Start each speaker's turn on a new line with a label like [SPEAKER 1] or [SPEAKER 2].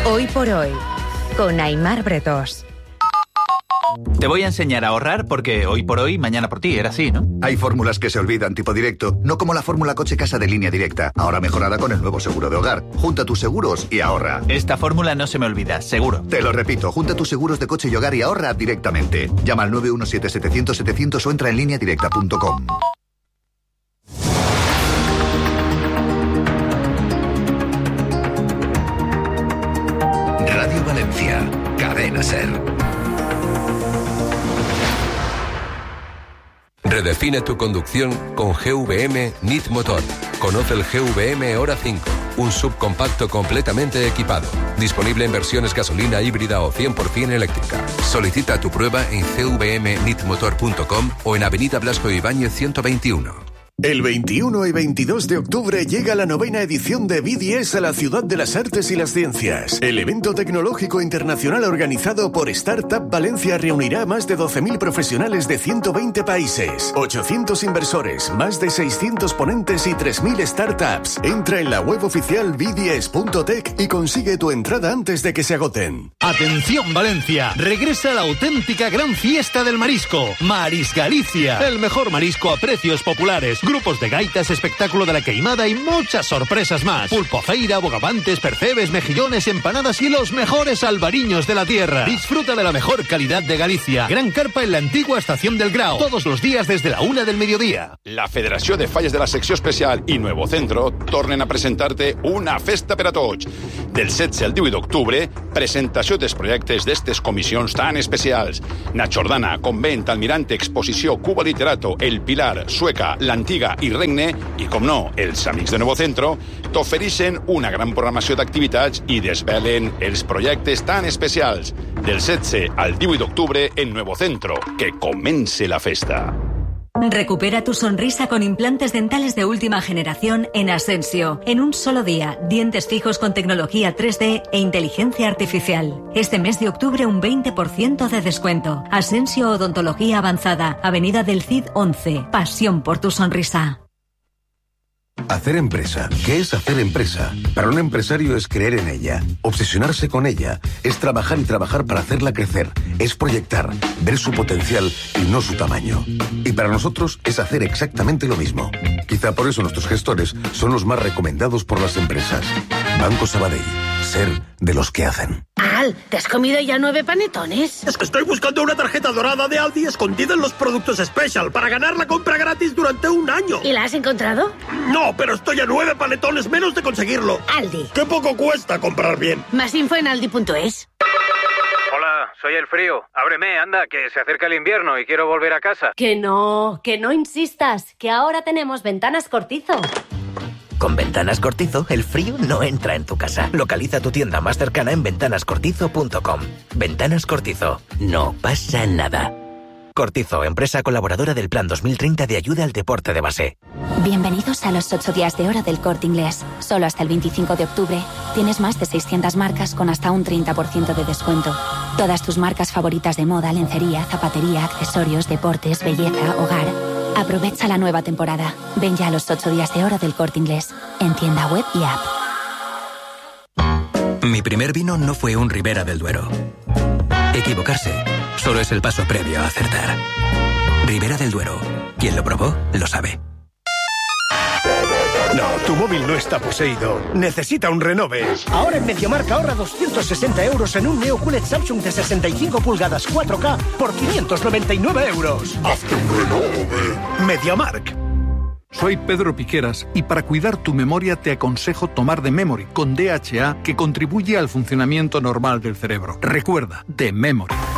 [SPEAKER 1] Hoy por hoy, con Aimar Bretós.
[SPEAKER 2] Te voy a enseñar a ahorrar porque hoy por hoy, mañana por ti, era así, ¿no?
[SPEAKER 3] Hay fórmulas que se olvidan, tipo directo, no como la fórmula coche-casa de Línea Directa, ahora mejorada con el nuevo seguro de hogar. Junta tus seguros y ahorra.
[SPEAKER 2] Esta fórmula no se me olvida, seguro.
[SPEAKER 3] Te lo repito, junta tus seguros de coche y hogar y ahorra directamente. Llama al 917-700-700 o entra en lineadirecta.com.
[SPEAKER 4] Radio Valencia, Cadena SER. Redefine tu conducción con GVM NIT Motor. Conoce el GVM Hora 5, un subcompacto completamente equipado. Disponible en versiones gasolina, híbrida o 100% eléctrica. Solicita tu prueba en gvmnitmotor.com o en Avenida Blasco Ibáñez 121.
[SPEAKER 5] El 21 y 22 de octubre llega la 9ª edición de BDS a la Ciudad de las Artes y las Ciencias. El evento tecnológico internacional organizado por Startup Valencia reunirá a más de 12.000 profesionales de 120 países, 800 inversores, más de 600 ponentes y 3.000 startups. Entra en la web oficial bds.tech y consigue tu entrada antes de que se agoten.
[SPEAKER 6] ¡Atención Valencia! Regresa la auténtica gran fiesta del marisco. Maris Galicia. El mejor marisco a precios populares. Grupos de gaitas, espectáculo de la queimada y muchas sorpresas más. Pulpofeira, bogavantes, percebes, mejillones, empanadas y los mejores albariños de la tierra. Disfruta de la mejor calidad de Galicia. Gran carpa en la antigua estación del Grau. Todos los días desde la 1 del mediodía.
[SPEAKER 7] La Federació de Falles de la Secció Especial i Nuevo Centro tornen a presentar-te una festa per a tots. Del 16 al 18 d'octubre, presentació dels projectes d'estes comissions tan especials. Na Jordana, Convent, Almirante, Exposició, Cuba Literato, El Pilar, Sueca, l'Antiga i Regne, i com no, els amics de Nuevo Centro, t'ofereixen una gran programació d'activitats i desvelen els projectes tan especials. Del 16 al 18 d'octubre en Nuevo Centro. Que comence la festa.
[SPEAKER 8] Recupera tu sonrisa con implantes dentales de última generación en Asensio. En un solo día, dientes fijos con tecnología 3D e inteligencia artificial. Este mes de octubre un 20% de descuento. Asensio Odontología Avanzada, Avenida del Cid 11. Pasión por tu sonrisa.
[SPEAKER 9] Hacer empresa. ¿Qué es hacer empresa? Para un empresario es creer en ella, obsesionarse con ella, es trabajar y trabajar para hacerla crecer, es proyectar, ver su potencial y no su tamaño. Y para nosotros es hacer exactamente lo mismo. Quizá por eso nuestros gestores son los más recomendados por las empresas. Banco Sabadell. Ser de los que hacen.
[SPEAKER 10] Al, ¿te has comido ya 9 panetones?
[SPEAKER 11] Es que estoy buscando una tarjeta dorada de Aldi escondida en los productos Special para ganar la compra gratis durante un año.
[SPEAKER 10] ¿Y la has encontrado?
[SPEAKER 11] No, pero estoy a 9 panetones menos de conseguirlo.
[SPEAKER 10] Aldi.
[SPEAKER 11] Qué poco cuesta comprar bien.
[SPEAKER 10] Más info en aldi.es.
[SPEAKER 12] Hola, soy el frío. Ábreme, anda, que se acerca el invierno y quiero volver a casa.
[SPEAKER 13] Que no insistas, que ahora tenemos Ventanas Cortizo.
[SPEAKER 14] Con Ventanas Cortizo, el frío no entra en tu casa. Localiza tu tienda más cercana en ventanascortizo.com. Ventanas Cortizo. No pasa nada. Cortizo, empresa colaboradora del Plan 2030 de ayuda al deporte de base.
[SPEAKER 15] Bienvenidos a los 8 días de hora del Corte Inglés. Solo hasta el 25 de octubre tienes más de 600 marcas con hasta un 30% de descuento. Todas tus marcas favoritas de moda, lencería, zapatería, accesorios, deportes, belleza, hogar. Aprovecha la nueva temporada. Ven ya a los 8 días de hora del Corte Inglés. En tienda web y app.
[SPEAKER 16] Mi primer vino no fue un Ribera del Duero. Equivocarse solo es el paso previo a acertar. Ribera del Duero. Quien lo probó, lo sabe.
[SPEAKER 11] No, tu móvil no está poseído. Necesita un renove. Ahora en MediaMarkt ahorra 260 euros en un Neo QLED Samsung de 65 pulgadas 4K por 599 euros. ¡Hazte un renove! MediaMarkt.
[SPEAKER 17] Soy Pedro Piqueras y para cuidar tu memoria te aconsejo tomar The Memory con DHA que contribuye al funcionamiento normal del cerebro. Recuerda, The Memory.